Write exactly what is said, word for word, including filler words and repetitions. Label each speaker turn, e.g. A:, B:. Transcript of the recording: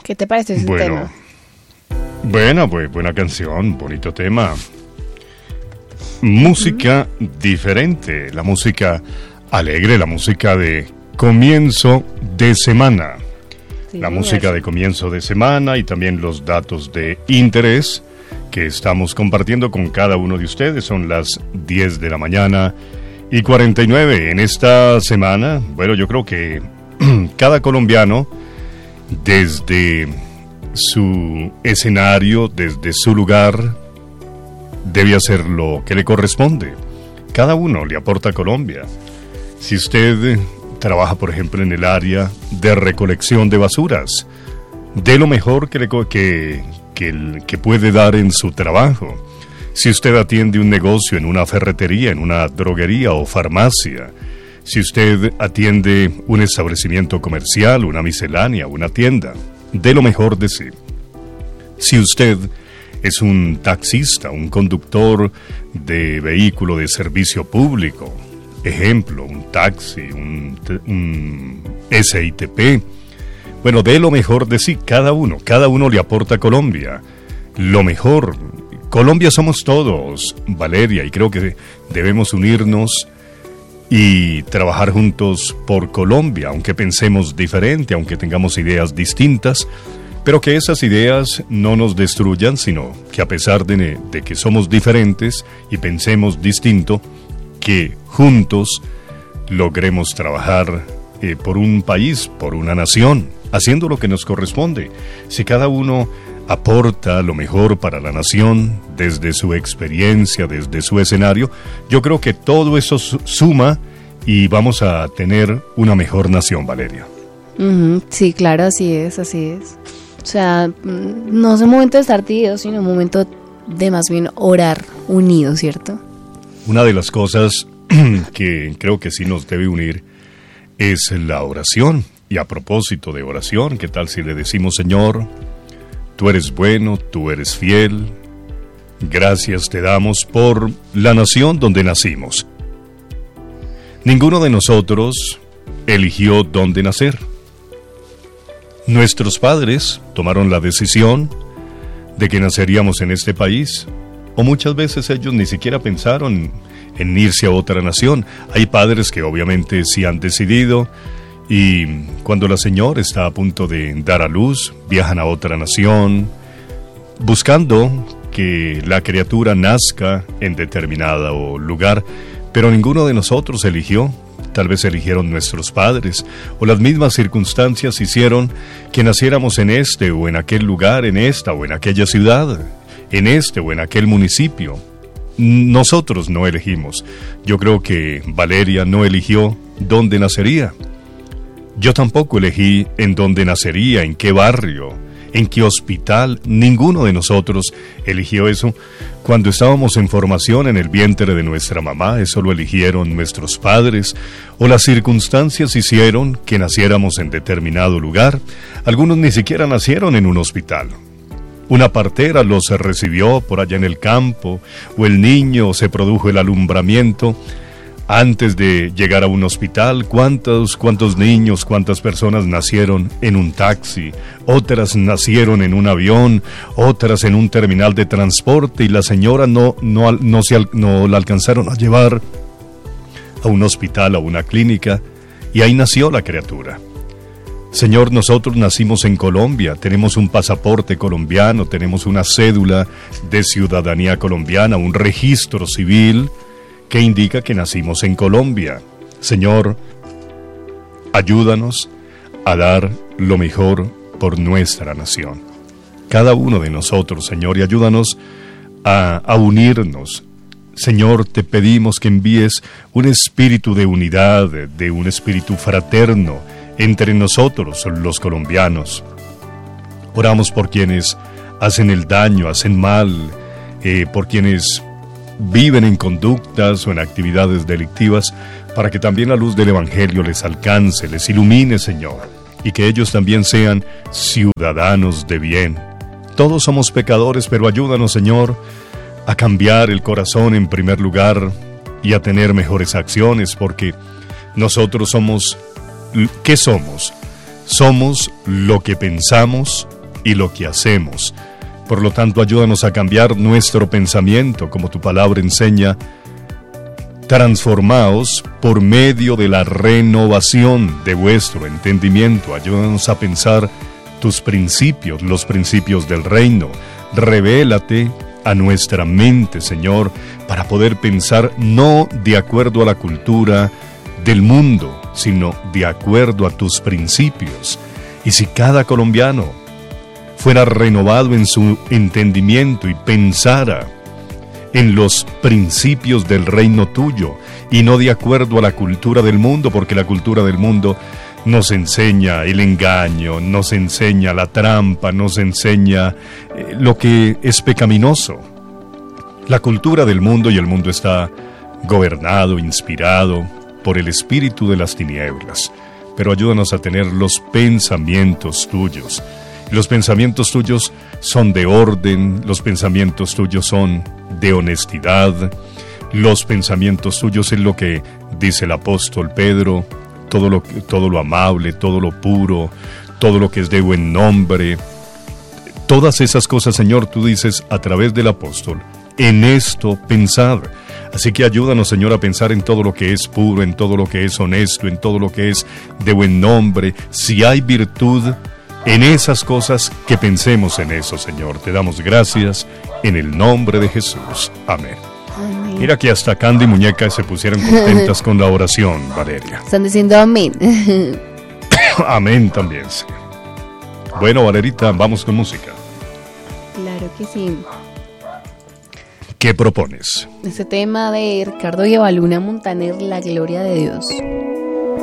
A: ¿Qué te parece ese
B: bueno,
A: tema?
B: Buena, pues, buena canción, bonito tema. Música uh-huh. diferente, la música alegre, la música de comienzo de semana. Sí, la música de comienzo de semana y también los datos de interés que estamos compartiendo con cada uno de ustedes. Son las diez de la mañana y cuarenta y nueve. En esta semana, bueno, yo creo que cada colombiano, desde su escenario, desde su lugar, debe hacer lo que le corresponde. Cada uno le aporta a Colombia. Si usted trabaja, por ejemplo, en el área de recolección de basuras, dé lo mejor que, le, que, que, que puede dar en su trabajo. Si usted atiende un negocio en una ferretería, en una droguería o farmacia, si usted atiende un establecimiento comercial, una miscelánea, una tienda, dé lo mejor de sí. Si usted es un taxista, un conductor de vehículo de servicio público, ejemplo, un taxi, un, un S I T P, bueno, dé lo mejor de sí, cada uno, cada uno le aporta a Colombia lo mejor. Colombia somos todos, Valeria, y creo que debemos unirnos y trabajar juntos por Colombia, aunque pensemos diferente, aunque tengamos ideas distintas, pero que esas ideas no nos destruyan, sino que a pesar de, de que somos diferentes y pensemos distinto, que juntos logremos trabajar eh, por un país, por una nación, haciendo lo que nos corresponde. Si cada uno aporta lo mejor para la nación, desde su experiencia, desde su escenario, yo creo que todo eso suma y vamos a tener una mejor nación, Valeria.
A: Uh-huh. Sí, claro, así es, así es. O sea, no es un momento de estar divididos, sino un momento de más bien orar unidos, ¿cierto?
B: Una de las cosas que creo que sí nos debe unir es la oración. Y a propósito de oración, ¿qué tal si le decimos, Señor, tú eres bueno, tú eres fiel, gracias te damos por la nación donde nacimos? Ninguno de nosotros eligió dónde nacer. Nuestros padres tomaron la decisión de que naceríamos en este país, o muchas veces ellos ni siquiera pensaron en irse a otra nación. Hay padres que obviamente sí han decidido, y cuando la señora está a punto de dar a luz, viajan a otra nación, buscando que la criatura nazca en determinado lugar, pero ninguno de nosotros eligió. Tal vez eligieron nuestros padres, o las mismas circunstancias hicieron que naciéramos en este o en aquel lugar, en esta o en aquella ciudad, en este o en aquel municipio. Nosotros no elegimos. Yo creo que Valeria no eligió dónde nacería. Yo tampoco elegí en dónde nacería, en qué barrio, en qué hospital. Ninguno de nosotros eligió eso. Cuando estábamos en formación en el vientre de nuestra mamá, eso lo eligieron nuestros padres, o las circunstancias hicieron que naciéramos en determinado lugar. Algunos ni siquiera nacieron en un hospital. Una partera los recibió por allá en el campo, o el niño se produjo el alumbramiento antes de llegar a un hospital. ¿Cuántos, cuántos niños, cuántas personas nacieron en un taxi? Otras nacieron en un avión, otras en un terminal de transporte, y la señora no, no, no, se, no la alcanzaron a llevar a un hospital, a una clínica, y ahí nació la criatura. Señor, nosotros nacimos en Colombia, tenemos un pasaporte colombiano, tenemos una cédula de ciudadanía colombiana, un registro civil que indica que nacimos en Colombia. Señor, ayúdanos a dar lo mejor por nuestra nación. Cada uno de nosotros, Señor, y ayúdanos a, a unirnos. Señor, te pedimos que envíes un espíritu de unidad, de un espíritu fraterno entre nosotros, los colombianos. Oramos por quienes hacen el daño, hacen mal, eh, por quienes viven en conductas o en actividades delictivas, para que también la luz del Evangelio les alcance, les ilumine, Señor, y que ellos también sean ciudadanos de bien. Todos somos pecadores, pero ayúdanos, Señor, a cambiar el corazón en primer lugar y a tener mejores acciones, porque nosotros somos, ¿qué somos? Somos lo que pensamos y lo que hacemos. Por lo tanto, ayúdanos a cambiar nuestro pensamiento, como tu palabra enseña. Transformaos por medio de la renovación de vuestro entendimiento. Ayúdanos a pensar tus principios, los principios del reino. Revélate a nuestra mente, Señor, para poder pensar no de acuerdo a la cultura del mundo, sino de acuerdo a tus principios. Y si cada colombiano fuera renovado en su entendimiento y pensara en los principios del reino tuyo y no de acuerdo a la cultura del mundo, porque la cultura del mundo nos enseña el engaño, nos enseña la trampa, nos enseña eh, lo que es pecaminoso. La cultura del mundo, y el mundo está gobernado, inspirado por el espíritu de las tinieblas. Pero ayúdanos a tener los pensamientos tuyos. Los pensamientos tuyos son de orden, los pensamientos tuyos son de honestidad, los pensamientos tuyos es lo que dice el apóstol Pedro, todo lo, todo lo amable, todo lo puro, todo lo que es de buen nombre. Todas esas cosas, Señor, tú dices a través del apóstol, en esto pensad. Así que ayúdanos, Señor, a pensar en todo lo que es puro, en todo lo que es honesto, en todo lo que es de buen nombre. Si hay virtud en esas cosas, que pensemos en eso, Señor. Te damos gracias en el nombre de Jesús. Amén. Amén. Mira que hasta Candy y Muñeca se pusieron contentas con la oración, Valeria.
A: Están diciendo amén.
B: Amén también, sí. Bueno, Valerita, vamos con música.
A: Claro que sí.
B: ¿Qué propones?
A: Este tema de Ricardo Llevaluna Montaner, La Gloria de Dios.